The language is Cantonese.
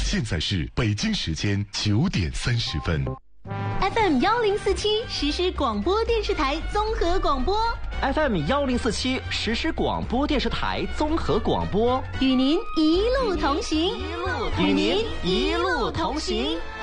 现在是北京时间9:30。 FM 1047实时广播电视台综合广播。 FM 1047实时广播电视台综合广播， 与您一路同行， 与您一路同行。